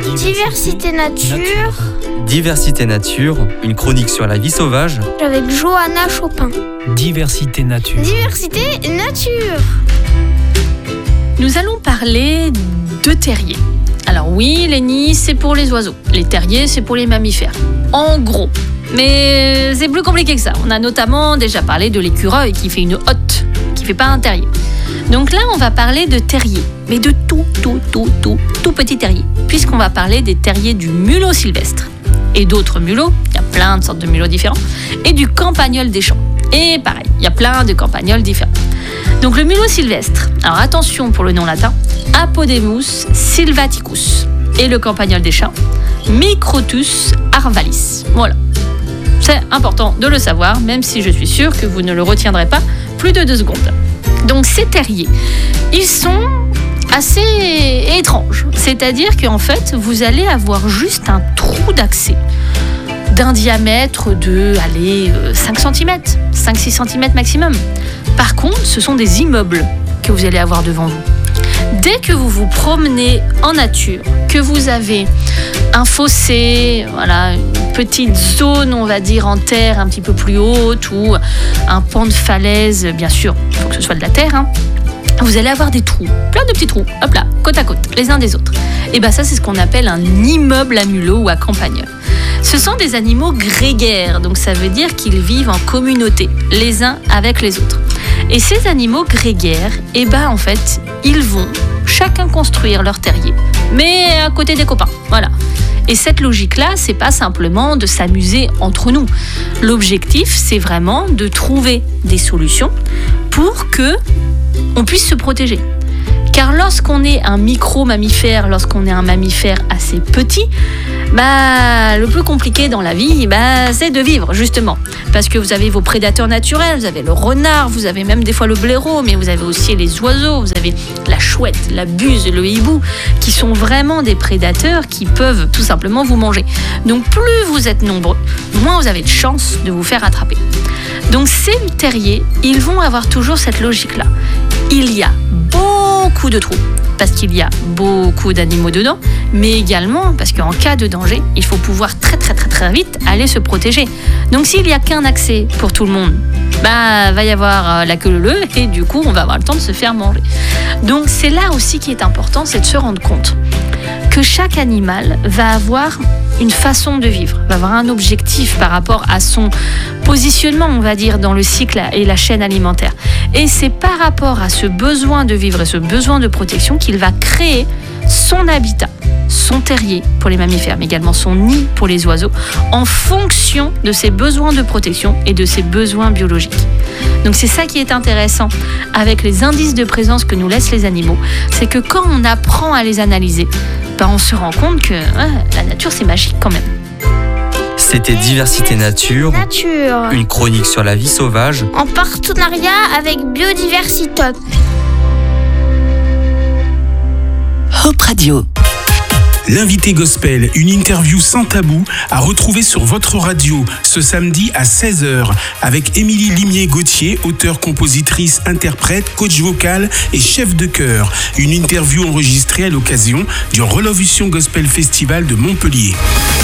Diversité Nature. Diversité Nature, une chronique sur la vie sauvage. Avec Johanna Chopin. Diversité Nature. Diversité Nature. Nous allons parler de terriers. Alors oui, les nids, c'est pour les oiseaux. Les terriers, c'est pour les mammifères. En gros. Mais c'est plus compliqué que ça. On a notamment déjà parlé de l'écureuil qui fait une hotte, qui fait pas un terrier. Donc là, on va parler de terriers, mais de tout petit terrier, puisqu'on va parler des terriers du mulot sylvestre et d'autres mulots, il y a plein de sortes de mulots différents, et du campagnol des champs. Et pareil, il y a plein de campagnols différents. Donc le mulot sylvestre, alors attention pour le nom latin, Apodemus sylvaticus, et le campagnol des champs, Microtus arvalis. Voilà. C'est important de le savoir, même si je suis sûre que vous ne le retiendrez pas plus de 2 secondes. Donc ces terriers, ils sont assez étranges. C'est-à-dire qu'en fait, vous allez avoir juste un trou d'accès d'un diamètre de 5 cm, 5-6 cm maximum. Par contre, ce sont des immeubles que vous allez avoir devant vous. Dès que vous vous promenez en nature, que vous avez un fossé, voilà, une petite zone, on va dire, en terre un petit peu plus haute ou un pan de falaise, bien sûr, il faut que ce soit de la terre, hein, vous allez avoir des trous, plein de petits trous, hop là, côte à côte, les uns des autres. Et bien ça, c'est ce qu'on appelle un immeuble à mulot ou à campagnol. Ce sont des animaux grégaires, donc ça veut dire qu'ils vivent en communauté, les uns avec les autres. Et ces animaux grégaires, en fait, ils vont chacun construire leur terrier, mais à côté des copains, voilà. Et cette logique-là, c'est pas simplement de s'amuser entre nous. L'objectif, c'est vraiment de trouver des solutions pour que on puisse se protéger. Car lorsqu'on est un micro-mammifère, lorsqu'on est un mammifère assez petit, le plus compliqué dans la vie, c'est de vivre, justement. Parce que vous avez vos prédateurs naturels, vous avez le renard, vous avez même des fois le blaireau, mais vous avez aussi les oiseaux, vous avez la chouette, la buse, le hibou, qui sont vraiment des prédateurs qui peuvent tout simplement vous manger. Donc plus vous êtes nombreux, moins vous avez de chances de vous faire attraper. Donc ces terriers, ils vont avoir toujours cette logique-là. Il y a beaucoup de trous, parce qu'il y a beaucoup d'animaux dedans, mais également parce qu'en cas de danger, il faut pouvoir très vite aller se protéger. Donc s'il n'y a qu'un accès pour tout le monde, va y avoir la queue leu et du coup on va avoir le temps de se faire manger. Donc c'est là aussi qui est important, c'est de se rendre compte que chaque animal va avoir une façon de vivre, va avoir un objectif par rapport à son positionnement, on va dire, dans le cycle et la chaîne alimentaire. Et c'est par rapport à ce besoin de vivre et ce besoin de protection qu'il va créer son habitat, son terrier pour les mammifères, mais également son nid pour les oiseaux, en fonction de ses besoins de protection et de ses besoins biologiques. Donc c'est ça qui est intéressant avec les indices de présence que nous laissent les animaux, c'est que quand on apprend à les analyser, on se rend compte que la nature c'est magique quand même. C'était Diversité Nature, une chronique sur la vie sauvage, en partenariat avec Biodiversitop. Hop Radio. L'invité gospel, une interview sans tabou à retrouver sur votre radio ce samedi à 16h avec Émilie Limier-Gauthier, auteure, compositrice, interprète, coach vocal et chef de chœur. Une interview enregistrée à l'occasion du Relovution Gospel Festival de Montpellier.